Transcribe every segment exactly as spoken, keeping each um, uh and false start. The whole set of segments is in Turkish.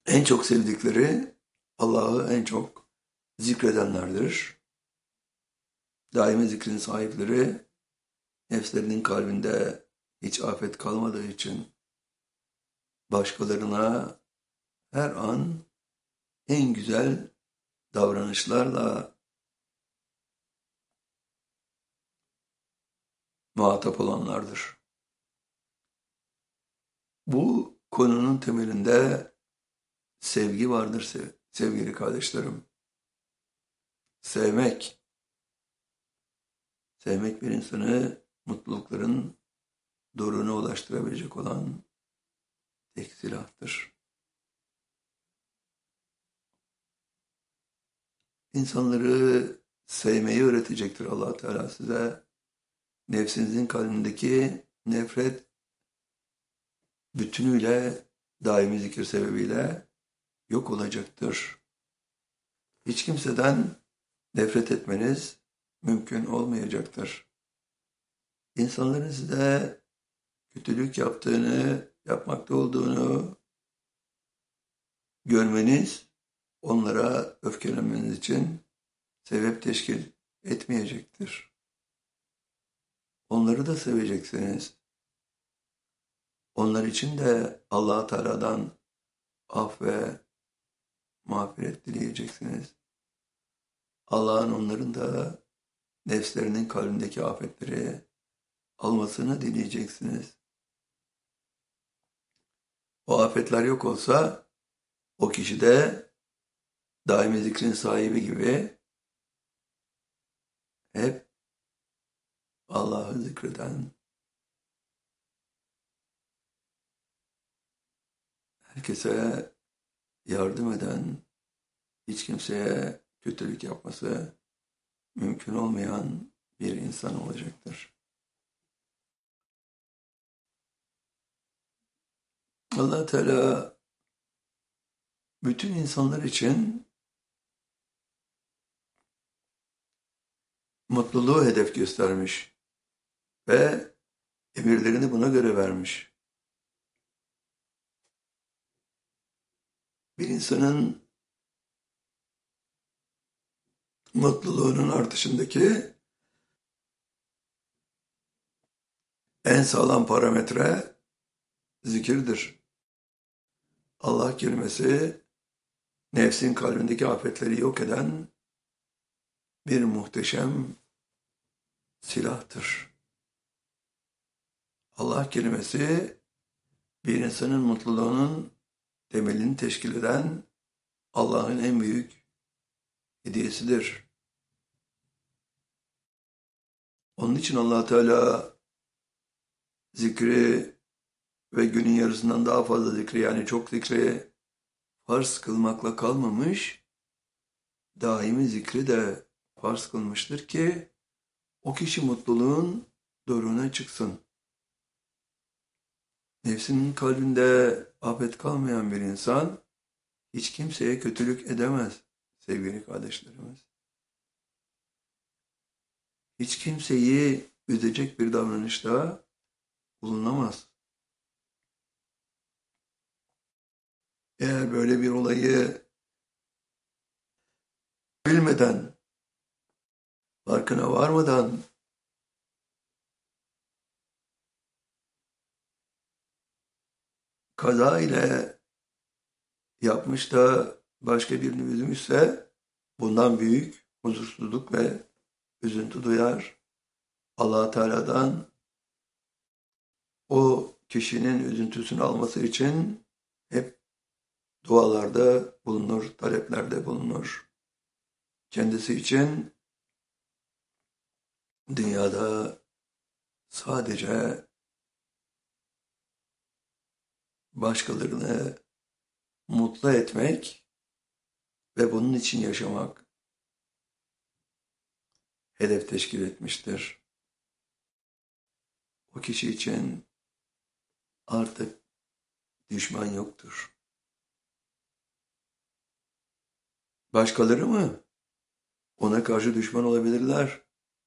En çok sevdikleri Allah'ı en çok zikredenlerdir. Daimi zikrin sahipleri nefslerinin kalbinde hiç afet kalmadığı için başkalarına her an en güzel davranışlarla muhatap olanlardır. Bu konunun temelinde sevgi vardır sevgili kardeşlerim. Sevmek, sevmek bir insanı mutlulukların doruğuna ulaştırabilecek olan tek silahtır. İnsanları sevmeyi öğretecektir Allah Teala size. Nefsinizin kalbindeki nefret bütünüyle daimi zikir sebebiyle yok olacaktır. Hiç kimseden nefret etmeniz mümkün olmayacaktır. İnsanların size kötülük yaptığını, yapmakta olduğunu görmeniz onlara öfkelenmeniz için sebep teşkil etmeyecektir. Onları da seveceksiniz. Onlar için de Allah Teala'dan af ve mağfiret dileyeceksiniz. Allah'ın onların da nefslerinin kalbindeki afetleri almasını dileyeceksiniz. O afetler yok olsa o kişi de daimi zikrin sahibi gibi hep Allah'ı zikreden, herkese yardım eden, hiç kimseye kötülük yapması mümkün olmayan bir insan olacaktır. Allah Teala bütün insanlar için mutluluğu hedef göstermiş ve emirlerini buna göre vermiş. Bir insanın mutluluğunun artışındaki en sağlam parametre zikirdir. Allah kelimesi nefsin kalbindeki afetleri yok eden bir muhteşem silahtır. Allah kelimesi bir insanın mutluluğunun temelini teşkil eden Allah'ın en büyük hediyesidir. Onun için Allah Teala zikri ve günün yarısından daha fazla zikri, yani çok zikri farz kılmakla kalmamış, daimi zikri de farz kılmıştır ki o kişi mutluluğun doruğuna çıksın. Nefsinin kalbinde afet kalmayan bir insan hiç kimseye kötülük edemez sevgili kardeşlerimiz. Hiç kimseyi üzecek bir davranışta bulunamaz. Eğer böyle bir olayı bilmeden, farkına varmadan kaza ile yapmış da başka birini üzmüşse bundan büyük huzursuzluk ve üzüntü duyar. Allah Teala'dan o kişinin üzüntüsünü alması için hep dualarda bulunur, taleplerde bulunur. Kendisi için dünyada sadece başkalarını mutlu etmek ve bunun için yaşamak hedef teşkil etmiştir. O kişi için artık düşman yoktur. Başkaları mı? Ona karşı düşman olabilirler.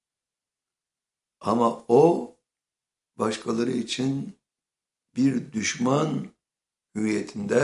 Ama o başkaları için bir düşman hüviyetinde